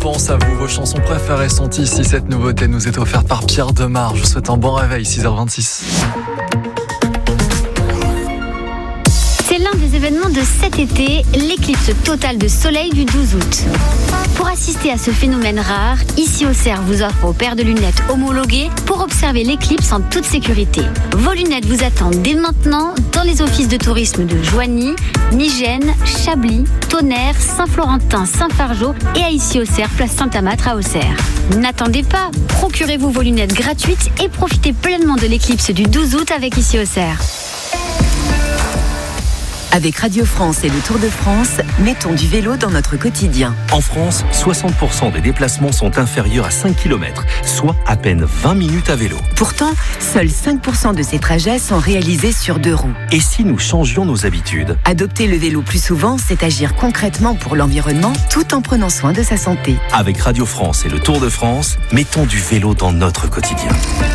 vacances à vous. Vos chansons préférées sont ici. Cette nouveauté nous est offerte par Pierre Demar. Je vous souhaite un bon réveil, 6h26. C'est l'un des événements de cet été, l'éclipse totale de soleil du 12 août. Pour assister à ce phénomène rare, Ici Auxerre vous offre vos paires de lunettes homologuées pour observer l'éclipse en toute sécurité. Vos lunettes vous attendent dès maintenant dans les offices de tourisme de Joigny, Migène, Chablis, Tonnerre, Saint-Florentin, Saint-Fargeau et à Ici Auxerre, place Saint-Amatre à Auxerre. N'attendez pas, procurez-vous vos lunettes gratuites et profitez pleinement de l'éclipse du 12 août avec Ici Auxerre. Avec Radio France et le Tour de France, mettons du vélo dans notre quotidien. En France, 60% des déplacements sont inférieurs à 5 km, soit à peine 20 minutes à vélo. Pourtant, seuls 5% de ces trajets sont réalisés sur 2 roues. Et si nous changions nos habitudes ? Adopter le vélo plus souvent, c'est agir concrètement pour l'environnement tout en prenant soin de sa santé. Avec Radio France et le Tour de France, mettons du vélo dans notre quotidien.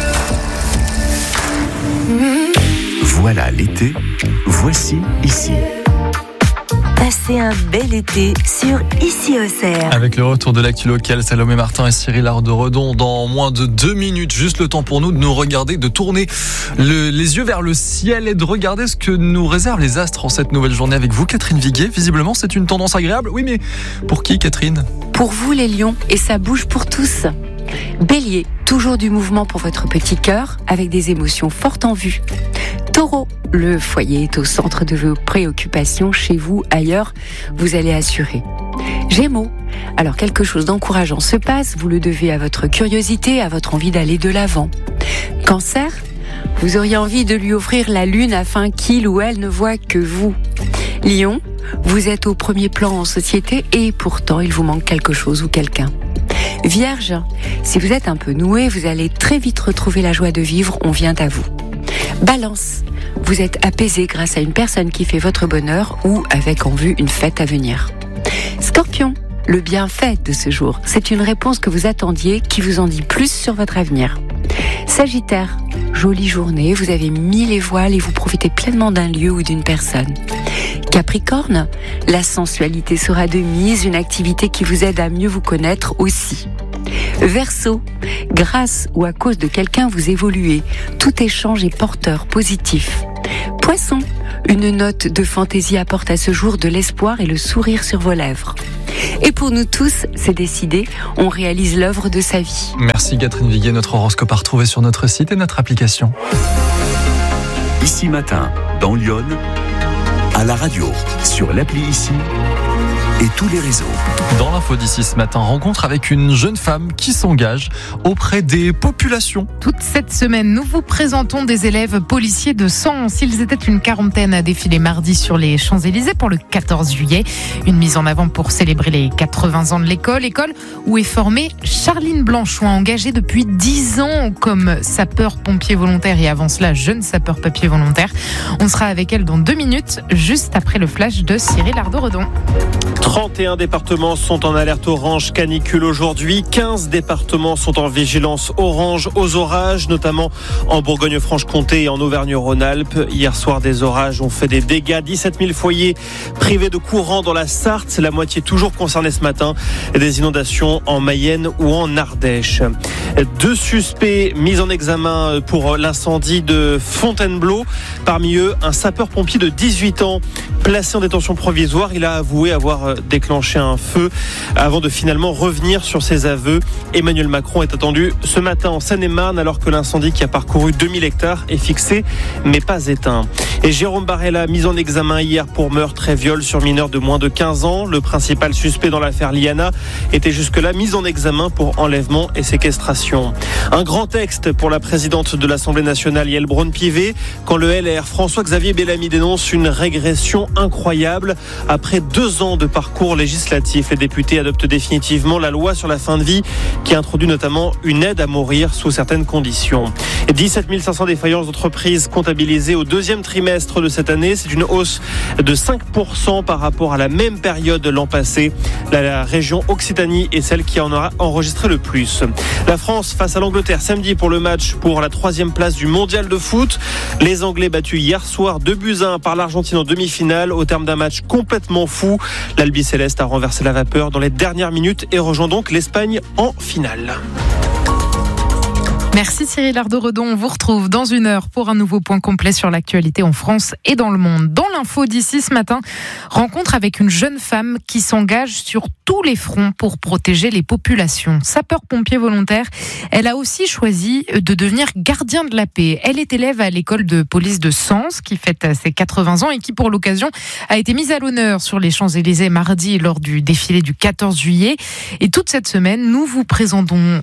Voilà l'été, voici ici. Passez un bel été sur Ici Auxerre. Avec le retour de l'actu local, Salomé Martin et Cyril Arde-Redon dans moins de 2 minutes. Juste le temps pour nous de nous regarder, de tourner les yeux vers le ciel et de regarder ce que nous réservent les astres en cette nouvelle journée avec vous, Catherine Viguier. Visiblement, c'est une tendance agréable. Oui, mais pour qui, Catherine ? Pour vous, les lions, et ça bouge pour tous. Bélier, toujours du mouvement pour votre petit cœur, avec des émotions fortes en vue. Taureau, le foyer est au centre de vos préoccupations, chez vous, ailleurs, vous allez assurer. Gémeaux, alors quelque chose d'encourageant se passe, vous le devez à votre curiosité, à votre envie d'aller de l'avant. Cancer, vous auriez envie de lui offrir la lune afin qu'il ou elle ne voit que vous. Lion, vous êtes au premier plan en société et pourtant il vous manque quelque chose ou quelqu'un. Vierge, si vous êtes un peu noué, vous allez très vite retrouver la joie de vivre, on vient à vous. Balance, vous êtes apaisé grâce à une personne qui fait votre bonheur ou avec en vue une fête à venir. Scorpion, le bienfait de ce jour, c'est une réponse que vous attendiez qui vous en dit plus sur votre avenir. Sagittaire, jolie journée, vous avez mis les voiles et vous profitez pleinement d'un lieu ou d'une personne. Capricorne, la sensualité sera de mise, une activité qui vous aide à mieux vous connaître aussi. Verseau, grâce ou à cause de quelqu'un vous évoluez, tout échange est porteur positif. Poisson, une note de fantaisie apporte à ce jour de l'espoir et le sourire sur vos lèvres. Et pour nous tous, c'est décidé, on réalise l'œuvre de sa vie. Merci Catherine Viguier, notre horoscope à retrouver sur notre site et notre application. Ici matin, dans Lyon, à la radio, sur l'appli Ici et tous les réseaux. Dans l'info d'ici ce matin, rencontre avec une jeune femme qui s'engage auprès des populations. Toute cette semaine, nous vous présentons des élèves policiers de Sens. Ils étaient une quarantaine à défiler mardi sur les Champs-Élysées pour le 14 juillet. Une mise en avant pour célébrer les 80 ans de l'école où est formée Charline Blanchon, engagée depuis 10 ans comme sapeur-pompier volontaire et avant cela jeune sapeur-pompier volontaire. On sera avec elle dans 2 minutes, juste après le flash de Cyril Arde-Redon. 31 départements sont en alerte orange canicule aujourd'hui. 15 départements sont en vigilance orange aux orages, notamment en Bourgogne-Franche-Comté et en Auvergne-Rhône-Alpes. Hier soir, des orages ont fait des dégâts. 17 000 foyers privés de courant dans la Sarthe. La moitié toujours concernée ce matin. Des inondations en Mayenne ou en Ardèche. 2 suspects mis en examen pour l'incendie de Fontainebleau. Parmi eux, un sapeur-pompier de 18 ans placé en détention provisoire. Il a avoué avoir déclenché un feu avant de finalement revenir sur ses aveux. Emmanuel Macron est attendu ce matin en Seine-et-Marne alors que l'incendie qui a parcouru 2000 hectares est fixé mais pas éteint. Et Jérôme Barella mis en examen hier pour meurtre et viol sur mineur de moins de 15 ans. Le principal suspect dans l'affaire Liana était jusque-là mis en examen pour enlèvement et séquestration. Un grand texte pour la présidente de l'Assemblée nationale Yaël Braun-Pivet quand le LR François-Xavier Bellamy dénonce une régression incroyable. Après 2 ans de parcours législatif, les députés adoptent définitivement la loi sur la fin de vie qui introduit notamment une aide à mourir sous certaines conditions. 17 500 défaillances d'entreprises comptabilisées au 2e trimestre de cette année. C'est une hausse de 5% par rapport à la même période l'an passé. La région Occitanie est celle qui en aura enregistré le plus. La France face à l'Angleterre samedi pour le match pour la 3e place du mondial de foot. Les Anglais battus hier soir 2-1 par l'Argentine en demi-finale au terme d'un match complètement fou. L'Albion Albi Céleste a renversé la vapeur dans les dernières minutes et rejoint donc l'Espagne en finale. Merci Cyril Lardon-Redon. On vous retrouve dans 1 heure pour un nouveau point complet sur l'actualité en France et dans le monde. Dans l'info d'ici ce matin, rencontre avec une jeune femme qui s'engage sur tous les fronts pour protéger les populations. Sapeur-pompier volontaire, elle a aussi choisi de devenir gardien de la paix. Elle est élève à l'école de police de Sens qui fête ses 80 ans et qui pour l'occasion a été mise à l'honneur sur les Champs-Élysées mardi lors du défilé du 14 juillet. Et toute cette semaine, nous vous présentons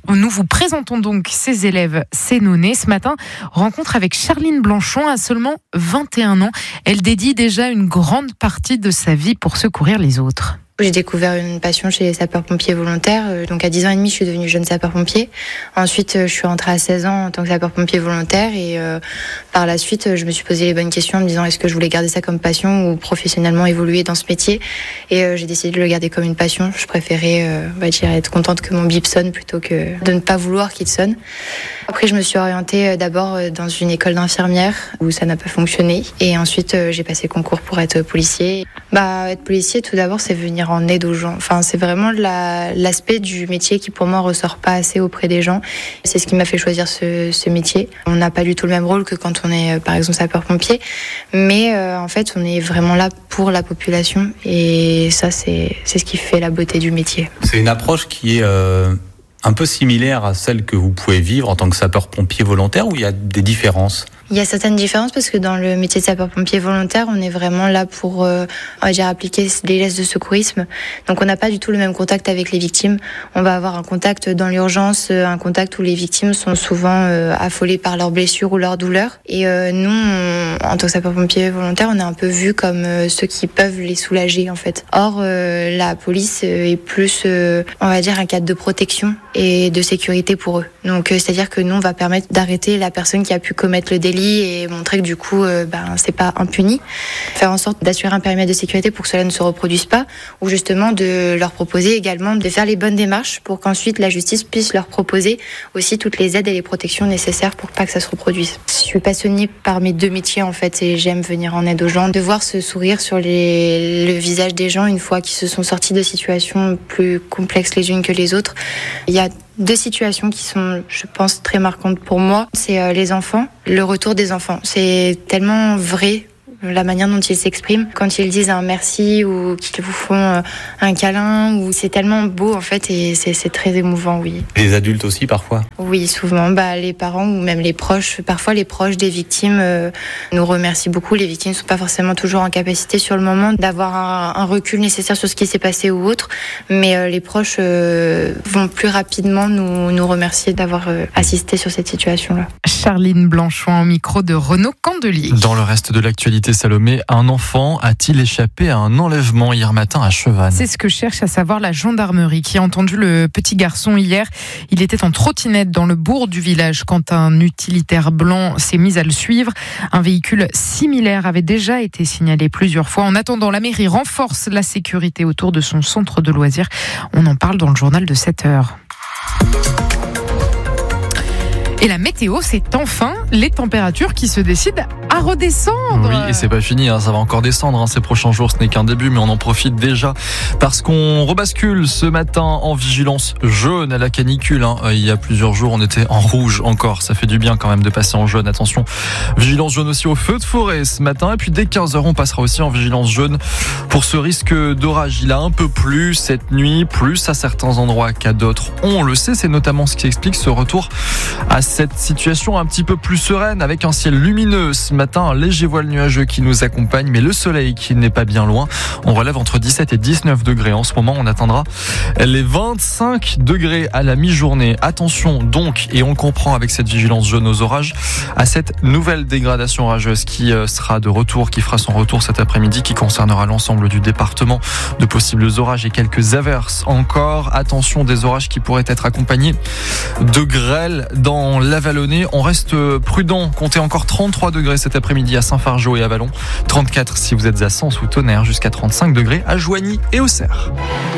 donc ces élèves sénonais. Ce matin, rencontre avec Charline Blanchon à seulement 21 ans. Elle dédie déjà une grande partie de sa vie pour secourir les autres. J'ai découvert une passion chez les sapeurs-pompiers volontaires. Donc à 10 ans et demi, je suis devenue jeune sapeur-pompier. Ensuite, je suis rentrée à 16 ans en tant que sapeur-pompier volontaire. Et par la suite, je me suis posé les bonnes questions en me disant est-ce que je voulais garder ça comme passion ou professionnellement évoluer dans ce métier. Et j'ai décidé de le garder comme une passion. Je préférais être contente que mon bip sonne plutôt que de ne pas vouloir qu'il sonne. Après, je me suis orientée d'abord dans une école d'infirmière où ça n'a pas fonctionné. Et ensuite, j'ai passé le concours pour être policier. Être policier, tout d'abord, c'est venir en aide aux gens. Enfin, c'est vraiment l'aspect du métier qui, pour moi, ressort pas assez auprès des gens. C'est ce qui m'a fait choisir ce métier. On n'a pas du tout le même rôle que quand on est, par exemple, sapeur-pompier. Mais en fait, on est vraiment là pour la population. Et ça, c'est ce qui fait la beauté du métier. C'est une approche qui est un peu similaire à celle que vous pouvez vivre en tant que sapeur-pompier volontaire, ou il y a des différences ? Il y a certaines différences parce que dans le métier de sapeur-pompier volontaire, on est vraiment là pour appliquer les gestes de secourisme. Donc on n'a pas du tout le même contact avec les victimes. On va avoir un contact dans l'urgence, un contact où les victimes sont souvent affolées par leurs blessures ou leurs douleurs. Et nous, en tant que sapeur-pompier volontaire, on est un peu vus comme ceux qui peuvent les soulager en fait. Or, la police est plus, on va dire, un cadre de protection et de sécurité pour eux. Donc c'est-à-dire que nous, on va permettre d'arrêter la personne qui a pu commettre le délit et montrer que du coup c'est pas impuni, faire en sorte d'assurer un périmètre de sécurité pour que cela ne se reproduise pas, ou justement de leur proposer également de faire les bonnes démarches pour qu'ensuite la justice puisse leur proposer aussi toutes les aides et les protections nécessaires pour pas que ça se reproduise. Je suis passionnée par mes deux métiers en fait et j'aime venir en aide aux gens, de voir ce sourire sur le visage des gens une fois qu'ils se sont sortis de situations plus complexes les unes que les autres. Il y a deux situations qui sont, je pense, très marquantes pour moi. C'est les enfants, le retour des enfants. C'est tellement vrai, la manière dont ils s'expriment. Quand ils disent un merci ou qu'ils vous font un câlin, ou c'est tellement beau en fait et c'est très émouvant, oui. Et les adultes aussi parfois ? Oui, souvent. Les parents ou même les proches, parfois les proches des victimes nous remercient beaucoup. Les victimes ne sont pas forcément toujours en capacité sur le moment d'avoir un recul nécessaire sur ce qui s'est passé ou autre, mais les proches vont plus rapidement nous remercier d'avoir assisté sur cette situation-là. Charline Blanchon au micro de Renaud Candelier. Dans le reste de l'actualité, Salomé, un enfant a-t-il échappé à un enlèvement hier matin à Chevannes ? C'est ce que cherche à savoir la gendarmerie qui a entendu le petit garçon hier. Il était en trottinette dans le bourg du village quand un utilitaire blanc s'est mis à le suivre. Un véhicule similaire avait déjà été signalé plusieurs fois. En attendant, la mairie renforce la sécurité autour de son centre de loisirs. On en parle dans le journal de 7h. Et la météo, c'est enfin les températures qui se décident à redescendre. Oui, et c'est pas fini, ça va encore descendre ces prochains jours, ce n'est qu'un début, mais on en profite déjà parce qu'on rebascule ce matin en vigilance jaune à la canicule. Il y a plusieurs jours, on était en rouge encore, ça fait du bien quand même de passer en jaune, attention. Vigilance jaune aussi au feu de forêt ce matin, et puis dès 15h, on passera aussi en vigilance jaune pour ce risque d'orage. Il a un peu plu cette nuit, plus à certains endroits qu'à d'autres. On le sait, c'est notamment ce qui explique ce retour à cette situation un petit peu plus sereine avec un ciel lumineux ce matin, un léger voile nuageux qui nous accompagne, mais le soleil qui n'est pas bien loin. On relève entre 17 et 19 degrés. En ce moment, on atteindra les 25 degrés à la mi-journée. Attention donc, et on le comprend avec cette vigilance jaune aux orages, à cette nouvelle dégradation orageuse qui sera de retour, qui fera son retour cet après-midi, qui concernera l'ensemble du département. De possibles orages et quelques averses encore. Attention, des orages qui pourraient être accompagnés de grêle dans la Vallonnée. On reste prudent. Comptez encore 33 degrés cet après-midi à Saint-Fargeau et à Vallon. 34 si vous êtes à Sens ou Tonnerre, jusqu'à 35 degrés à Joigny et Auxerre.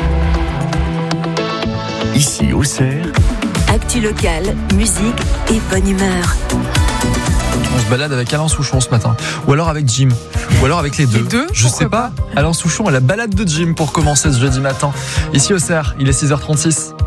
Ici Auxerre. Actu locale, musique et bonne humeur. On se balade avec Alain Souchon ce matin. Ou alors avec Jim. Ou alors avec les deux. Je sais pas. Alain Souchon à la balade de Jim pour commencer ce jeudi matin. Ici au CERF, il est 6h36.